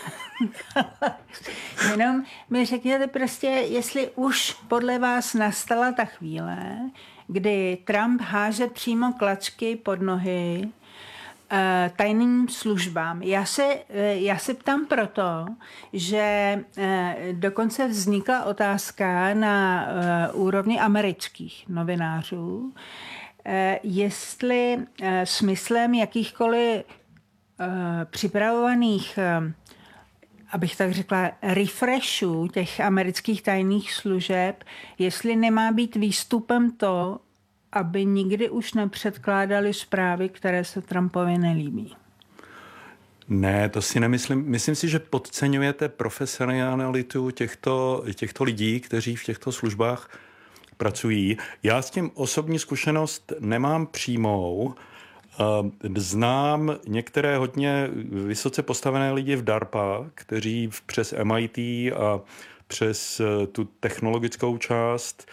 Jenom mi řekněte prostě, jestli už podle vás nastala ta chvíle, kdy Trump háže přímo klačky pod nohy tajným službám. Já se ptám proto, že dokonce vznikla otázka na úrovni amerických novinářů, jestli smyslem jakýchkoliv připravovaných, abych tak řekla, refreshů těch amerických tajných služeb, jestli nemá být výstupem to, aby nikdy už nepředkládali zprávy, které se Trumpovi nelíbí. Ne, to si nemyslím. Myslím si, že podceňujete profesionalitu těchto lidí, kteří v těchto službách pracují. Já s tím osobní zkušenost nemám přímou. Znám některé hodně vysoce postavené lidi v DARPA, kteří přes MIT a přes tu technologickou část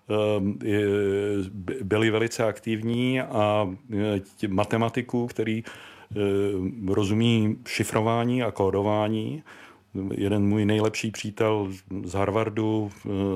byli velice aktivní a matematiků, který rozumí šifrování a kódování. Jeden můj nejlepší přítel z Harvardu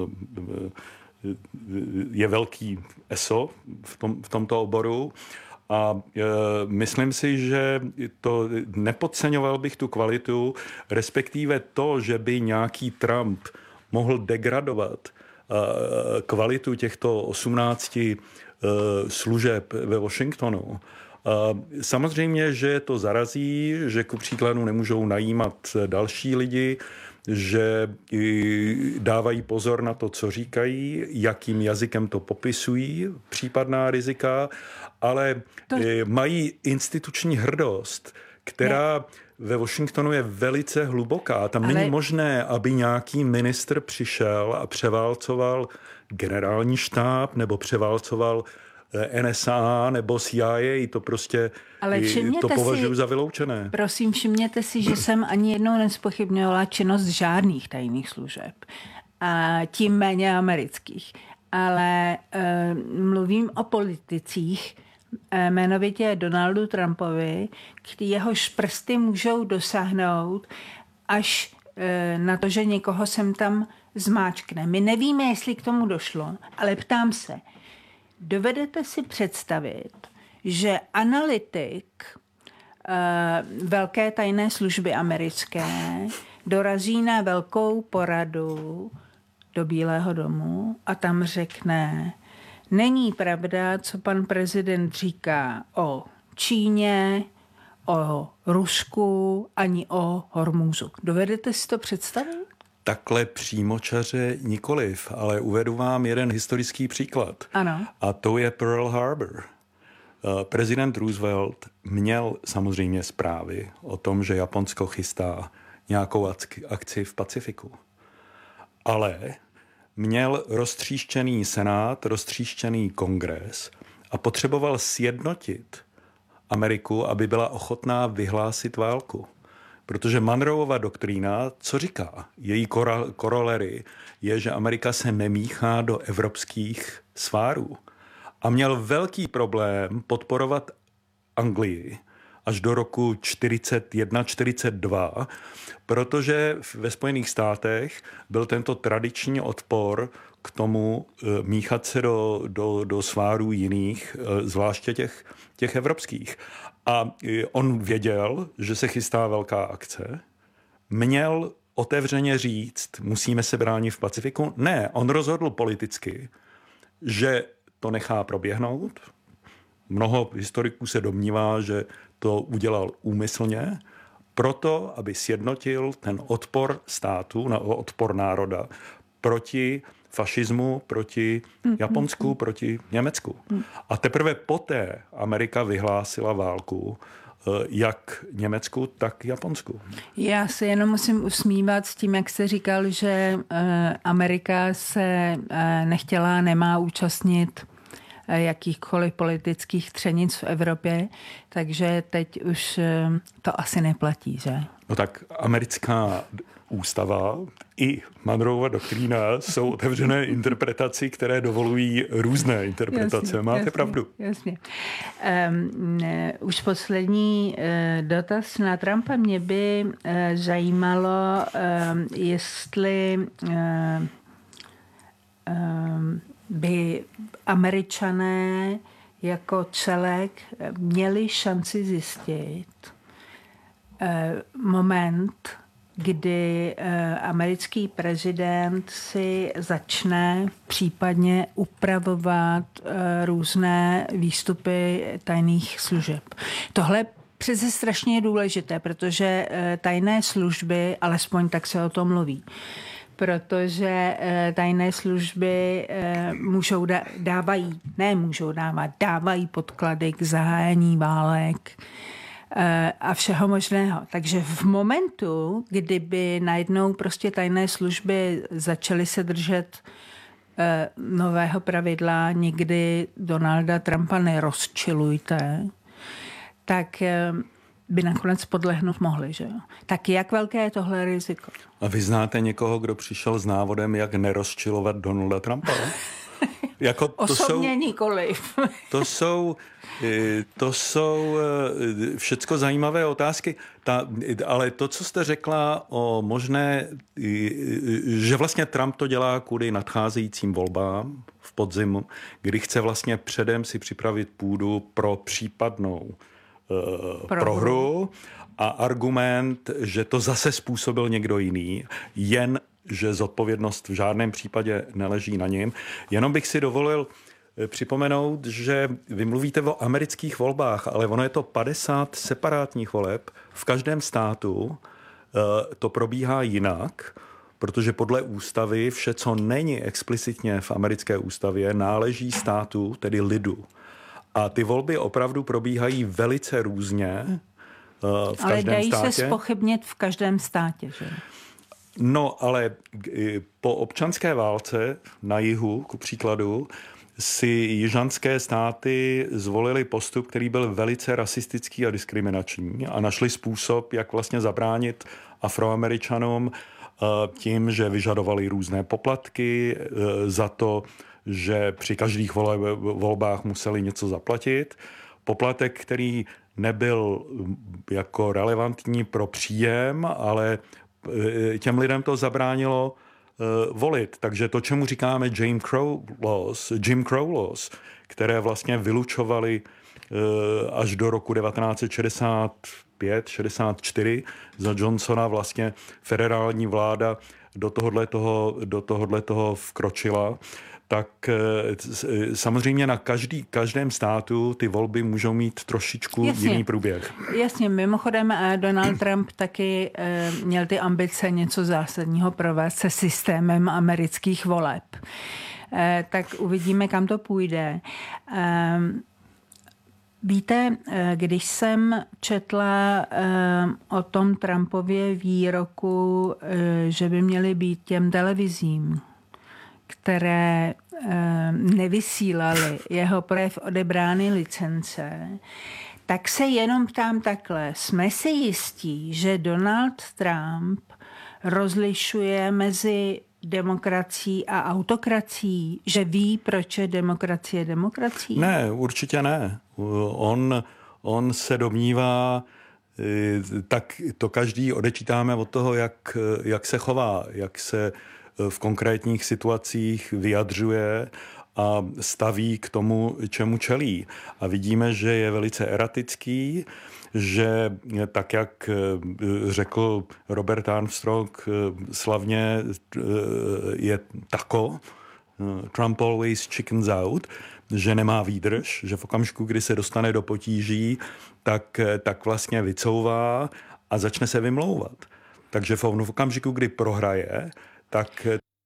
je velký ESO v tomto oboru a myslím si, že to nepodceňoval bych tu kvalitu, respektive to, že by nějaký Trump mohl degradovat kvalitu těchto 18 služeb ve Washingtonu. Samozřejmě, že to zarazí, že ku příkladu nemůžou najímat další lidi, že dávají pozor na to, co říkají, jakým jazykem to popisují, případná rizika, ale mají instituční hrdost, která ve Washingtonu je velice hluboká. Tam není možné, aby nějaký ministr přišel a převálcoval generální štáb nebo převálcoval NSA nebo CIA, to prostě to považuji za vyloučené. Prosím, všimněte si, že jsem ani jednou nezpochybňovala činnost žádných tajných služeb. A tím méně amerických. Ale mluvím o politicích, jmenovitě Donaldu Trumpovi, jehož prsty můžou dosáhnout až na to, že někoho sem tam zmáčkne. My nevíme, jestli k tomu došlo, ale ptám se, dovedete si představit, že analytik velké tajné služby americké dorazí na velkou poradu do Bílého domu a tam řekne, není pravda, co pan prezident říká o Číně, o Rusku, ani o Hormúzu. Dovedete si to představit? Takhle přímočaře nikoliv, ale uvedu vám jeden historický příklad. Ano. A to je Pearl Harbor. Prezident Roosevelt měl samozřejmě zprávy o tom, že Japonsko chystá nějakou akci v Pacifiku. Ale měl roztříštěný senát, roztříštěný kongres a potřeboval sjednotit Ameriku, aby byla ochotná vyhlásit válku. Protože Monroeova doktrína, co říká? Její korolery je, že Amerika se nemíchá do evropských svárů. A měl velký problém podporovat Anglii až do roku 41-42, protože ve Spojených státech byl tento tradiční odpor k tomu míchat se do svárů jiných, zvláště těch evropských. A on věděl, že se chystá velká akce, měl otevřeně říct, musíme se bránit v Pacifiku. Ne, on rozhodl politicky, že to nechá proběhnout. Mnoho historiků se domnívá, že to udělal úmyslně, proto, aby sjednotil ten odpor státu, odpor národa proti fašismu, proti Japonsku, proti Německu. A teprve poté Amerika vyhlásila válku jak Německu, tak Japonsku. Já se jenom musím usmívat s tím, jak jste říkal, že Amerika se nechtěla, nemá účastnit jakýchkoliv politických třenic v Evropě, takže teď už to asi neplatí, že? No tak americká ústava i Monroeova doktrína jsou otevřené interpretaci, které dovolují různé interpretace. Jasně, Máte pravdu. Jasně. Už poslední dotaz na Trumpa. Mě by zajímalo, jestli by Američané jako celek měli šanci zjistit moment, kdy americký prezident si začne případně upravovat různé výstupy tajných služeb. Tohle přece strašně je důležité, protože tajné služby, alespoň tak se o tom mluví, protože tajné služby dávají podklady k zahájení válek a všeho možného. Takže v momentu, kdyby najednou prostě tajné služby začaly se držet nového pravidla, nikdy Donalda Trumpa nerozčilujte, tak by nakonec podlehnout mohli, že jo? Tak jak velké je tohle riziko? A vy znáte někoho, kdo přišel s návodem, jak nerozčilovat Donalda Trumpa? Jako osobně nikoliv. To jsou všecko zajímavé otázky. Ale to, co jste řekla o možné, že vlastně Trump to dělá kvůli nadcházejícím volbám v podzimu, kdy chce vlastně předem si připravit půdu pro případnou prohru a argument, že to zase způsobil někdo jiný, jen že zodpovědnost v žádném případě neleží na něm. Jenom bych si dovolil připomenout, že vy mluvíte o amerických volbách, ale ono je to 50 separátních voleb. V každém státu to probíhá jinak, protože podle ústavy vše, co není explicitně v americké ústavě, náleží státu, tedy lidu. A ty volby opravdu probíhají velice různě v každém ale dají státě. Se zpochybnit v každém státě, že? No, ale po občanské válce na jihu, ku příkladu, si jižanské státy zvolili postup, který byl velice rasistický a diskriminační a našli způsob, jak vlastně zabránit Afroameričanům tím, že vyžadovali různé poplatky za to, že při každých volbách museli něco zaplatit. Poplatek, který nebyl jako relevantní pro příjem, ale těm lidem to zabránilo volit. Takže to, čemu říkáme Jim Crow laws, které vlastně vylučovaly až do roku 1965-64 za Johnsona vlastně federální vláda do tohoto vkročila, tak samozřejmě na každém státu ty volby můžou mít trošičku jiný průběh. Jasně, mimochodem Donald Trump taky měl ty ambice něco zásadního provést se systémem amerických voleb. Tak uvidíme, kam to půjde. Víte, když jsem četla o tom Trumpově výroku, že by měly být těm televizím, které nevysílaly jeho projev, odebrány licence, tak se jenom ptám takhle. Jsme si jistí, že Donald Trump rozlišuje mezi demokracií a autokracií? Že ví, proč je demokracie demokracií? Ne, určitě ne. On se domnívá, tak to každý odečítáme od toho, jak se chová, jak se v konkrétních situacích vyjadřuje a staví k tomu, čemu čelí. A vidíme, že je velice erratický, že tak, jak řekl Robert Armstrong slavně, je tako, Trump always chickens out, že nemá výdrž, že v okamžiku, kdy se dostane do potíží, tak vlastně vycouvá a začne se vymlouvat. Takže v okamžiku, kdy prohraje, tak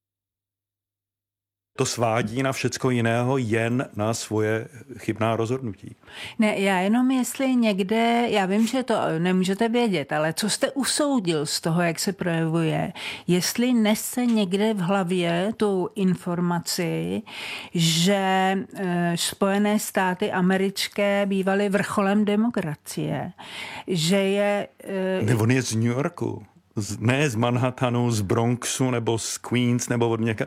to svádí na všecko jiného, jen na svoje chybná rozhodnutí. Ne, já jenom jestli někde, já vím, že to nemůžete vědět, ale co jste usoudil z toho, jak se projevuje, jestli nese někde v hlavě tu informaci, že Spojené státy americké bývaly vrcholem demokracie, že je... On je z New Yorku, ne z Manhattanu, z Bronxu nebo z Queens nebo od něka.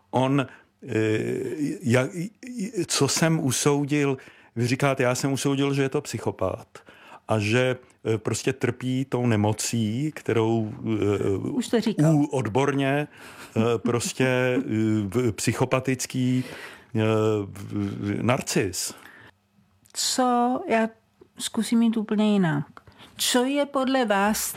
Co jsem usoudil, vy říkáte, já jsem usoudil, že je to psychopat a že prostě trpí tou nemocí, kterou odborně prostě psychopatický narcis. Co, já zkusím jít úplně jinak. Co je podle vás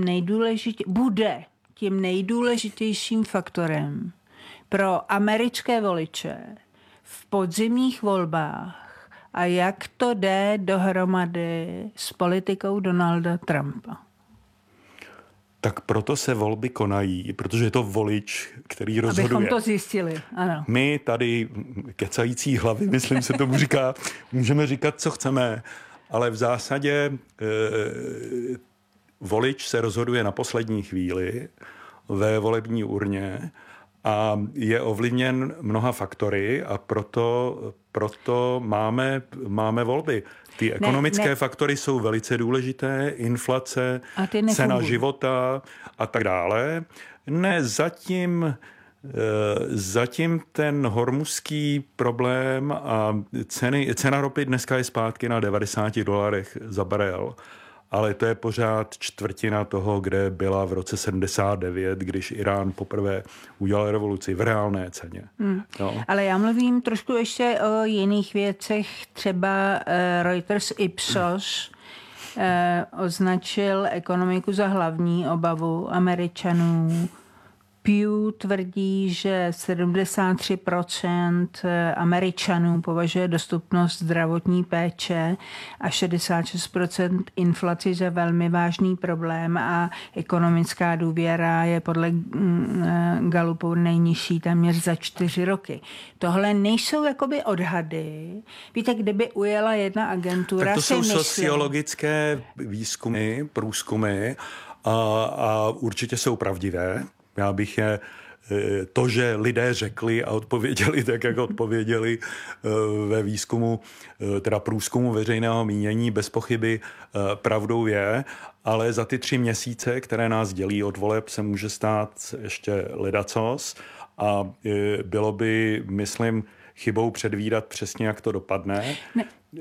tím nejdůležitějším faktorem pro americké voliče v podzimních volbách a jak to jde dohromady s politikou Donalda Trumpa? Tak proto se volby konají, protože je to volič, který rozhoduje. Abychom to zjistili, ano. My tady kecající hlavy, myslím se tomu říká, můžeme říkat, co chceme, ale v zásadě volič se rozhoduje na poslední chvíli ve volební urně a je ovlivněn mnoha faktory a proto máme volby. Ty ekonomické faktory jsou velice důležité, inflace, cena života a tak dále. Ne, zatím ten hormuzský problém a cena ropy dneska je zpátky na $90 za barel. Ale to je pořád čtvrtina toho, kde byla v roce 79, když Irán poprvé udělal revoluci v reálné ceně. No. Ale já mluvím trošku ještě o jiných věcech. Třeba Reuters Ipsos označil ekonomiku za hlavní obavu Američanů. Pew tvrdí, že 73% Američanů považuje dostupnost zdravotní péče a 66% inflaci za velmi vážný problém a ekonomická důvěra je podle Gallupu nejnižší téměř za 4 roky. Tohle nejsou jakoby odhady. Víte, kdyby ujela jedna agentura... Tak to jsou sociologické výzkumy, průzkumy a určitě jsou pravdivé. Já bych to, že lidé řekli a odpověděli tak, jak odpověděli ve výzkumu, teda průzkumu veřejného mínění, bez pochyby pravdou je, ale za ty 3 měsíce, které nás dělí od voleb, se může stát ještě ledacos a bylo by, myslím, chybou předvídat přesně, jak to dopadne. Ne.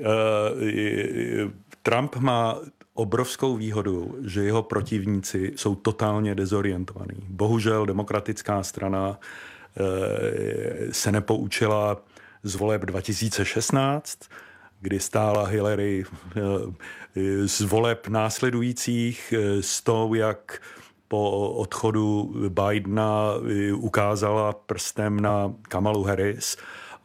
Trump má obrovskou výhodu, že jeho protivníci jsou totálně dezorientovaní. Bohužel demokratická strana se nepoučila z voleb 2016, kdy stála Hillary z voleb následujících s tou, jak po odchodu Bidena ukázala prstem na Kamalu Harris.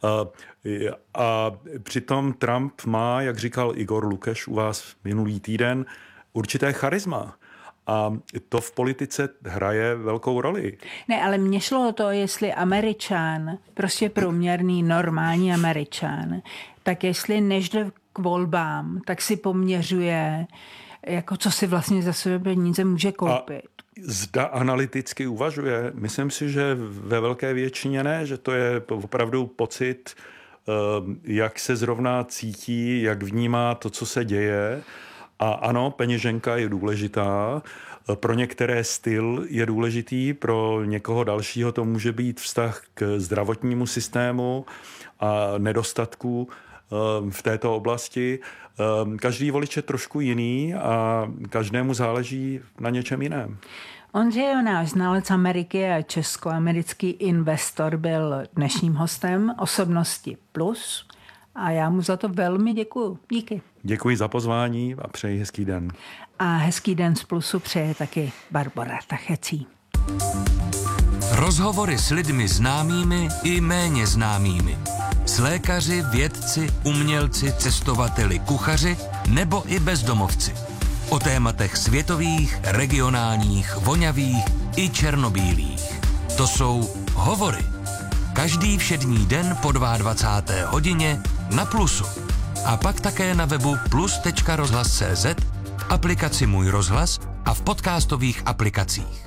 A přitom Trump má, jak říkal Igor Lukeš u vás minulý týden, určité charisma. A to v politice hraje velkou roli. Ne, ale mně šlo o to, jestli Američan, prostě průměrný, normální Američan, tak jestli než jde k volbám, tak si poměřuje, jako co si vlastně za své peníze může koupit. Zda analyticky uvažuje. Myslím si, že ve velké většině ne, že to je opravdu pocit, jak se zrovna cítí, jak vnímá to, co se děje. A ano, peněženka je důležitá. Pro některé styl je důležitý, pro někoho dalšího to může být vztah k zdravotnímu systému a nedostatku v této oblasti. Každý volič je trošku jiný a každému záleží na něčem jiném. Ondřej Jonáš, znalec Ameriky a českoamerický investor, byl dnešním hostem Osobnosti Plus a já mu za to velmi děkuju. Díky. Děkuji za pozvání a přeji hezký den. A hezký den z Plusu přeje taky Barbora Tachecí. Rozhovory s lidmi známými i méně známými. S lékaři, vědci, umělci, cestovateli, kuchaři nebo i bezdomovci. O tématech světových, regionálních, voňavých i černobílých. To jsou Hovory. Každý všední den po 22. hodině na Plusu. A pak také na webu plus.rozhlas.cz, v aplikaci Můj rozhlas a v podcastových aplikacích.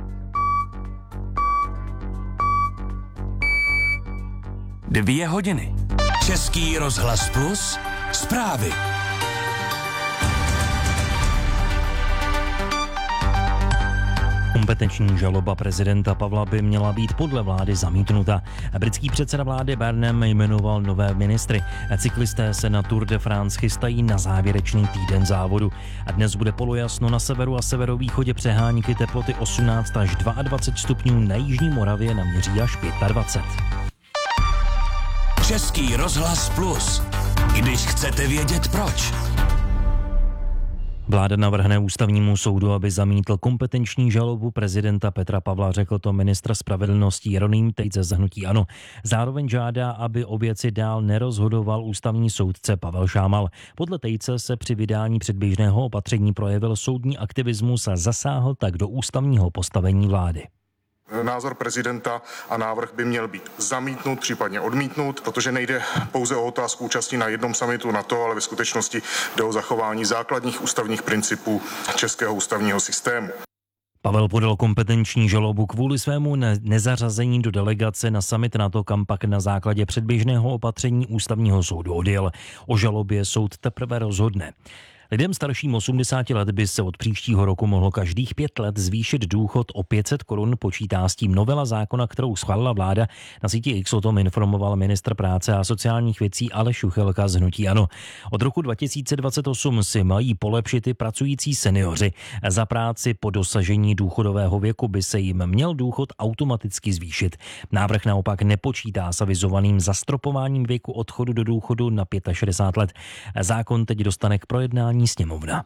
Dvě hodiny. Český rozhlas Plus. Zprávy. Kompetenční žaloba prezidenta Pavla by měla být podle vlády zamítnuta. Britský předseda vlády Barnum jmenoval nové ministry. Cyklisté se na Tour de France chystají na závěrečný týden závodu. A dnes bude polojasno na severu a severovýchodě, přehánky, teploty 18 až 22 stupňů, na jižní Moravě naměří až 25. Český rozhlas Plus. Když chcete vědět proč. Vláda navrhne ústavnímu soudu, aby zamítl kompetenční žalobu prezidenta Petra Pavla, řekl to ministr spravedlnosti Jeroným Tejc z hnutí ANO. Zároveň žádá, aby o věci dál nerozhodoval ústavní soudce Pavel Šámal. Podle Tejce se při vydání předběžného opatření projevil soudní aktivismus a zasáhl tak do ústavního postavení vlády. Názor prezidenta a návrh by měl být zamítnut, případně odmítnut, protože nejde pouze o otázku účasti na jednom summitu NATO, ale ve skutečnosti jde o zachování základních ústavních principů českého ústavního systému. Pavel podal kompetenční žalobu kvůli svému nezařazení do delegace na summit NATO, kam pak na základě předběžného opatření ústavního soudu odjel. O žalobě soud teprve rozhodne. Lidem starším 80 let by se od příštího roku mohlo každých 5 let zvýšit důchod o 500 korun, počítá s tím novela zákona, kterou schválila vláda. Na síti X o tom informoval ministr práce a sociálních věcí Aleš Juchelka z hnutí ANO. Od roku 2028 si mají polepšit i pracující seniori. Za práci po dosažení důchodového věku by se jim měl důchod automaticky zvýšit. Návrh naopak nepočítá s avizovaným zastropováním věku odchodu do důchodu na 65 let. Zákon teď dostane k projednání sněmovna.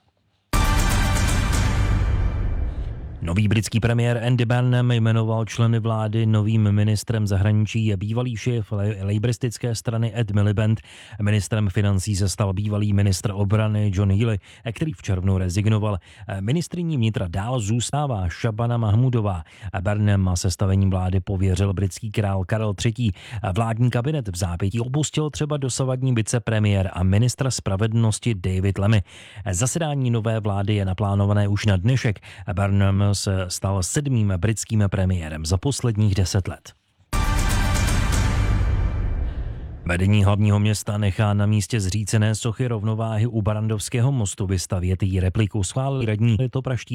Nový britský premiér Andy Burnham jmenoval členy vlády novým ministrem zahraničí a bývalý šéf laboristické strany Ed Miliband. Ministrem financí se stal bývalý ministr obrany John Healey, který v červnu rezignoval. Ministryní vnitra dál zůstává Shabana Mahmudová. Burnham sestavením vlády pověřil britský král Karel III. Vládní kabinet v zápětí opustil třeba dosavadní vicepremiér a ministr spravedlnosti David Lammy. Zasedání nové vlády je naplánované už na dnešek. Burnham se stal 7. britským premiérem za posledních 10 let. Vedení hlavního města nechá na místě zřícené sochy rovnováhy u Barrandovského mostu vystavět jí repliku. Schválili radní litopraští